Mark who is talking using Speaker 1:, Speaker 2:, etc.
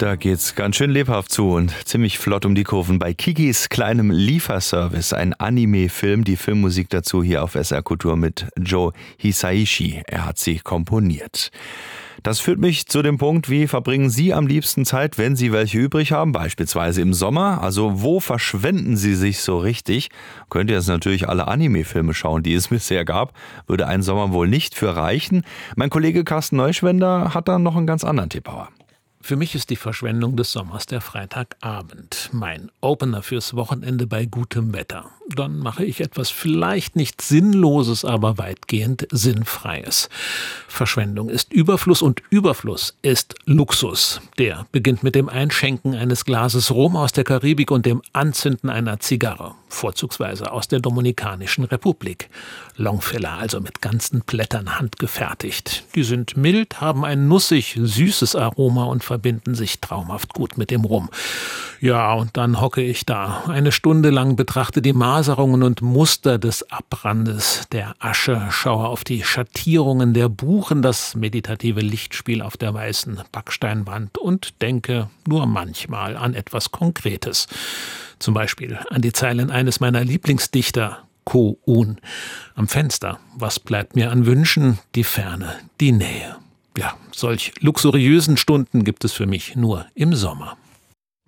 Speaker 1: Da geht's ganz schön lebhaft zu und ziemlich flott um die Kurven bei Kikis kleinem Lieferservice, ein Anime-Film. Die Filmmusik dazu hier auf SR Kultur mit Joe Hisaishi. Er hat sie komponiert. Das führt mich zu dem Punkt, wie verbringen Sie am liebsten Zeit, wenn Sie welche übrig haben, beispielsweise im Sommer? Also wo verschwenden Sie sich so richtig? Könnt ihr jetzt natürlich alle Anime-Filme schauen, die es bisher gab, würde ein Sommer wohl nicht für reichen. Mein Kollege Carsten Neuschwender hat da noch einen ganz anderen Tipp.
Speaker 2: Für mich ist die Verschwendung des Sommers der Freitagabend. Mein Opener fürs Wochenende bei gutem Wetter. Dann mache ich etwas vielleicht nicht Sinnloses, aber weitgehend Sinnfreies. Verschwendung ist Überfluss und Überfluss ist Luxus. Der beginnt mit dem Einschenken eines Glases Rum aus der Karibik und dem Anzünden einer Zigarre. Vorzugsweise aus der Dominikanischen Republik. Longfiller, also mit ganzen Blättern handgefertigt. Die sind mild, haben ein nussig, süßes Aroma und verbinden sich traumhaft gut mit dem Rum. Ja, und dann hocke ich da. Eine Stunde lang betrachte die Maserungen und Muster des Abrandes der Asche, schaue auf die Schattierungen der Buchen, das meditative Lichtspiel auf der weißen Backsteinwand und denke nur manchmal an etwas Konkretes. Zum Beispiel an die Zeilen eines meiner Lieblingsdichter, Ko-Un. Am Fenster, was bleibt mir an Wünschen? Die Ferne, die Nähe. Ja, solch luxuriösen Stunden gibt es für mich nur im Sommer.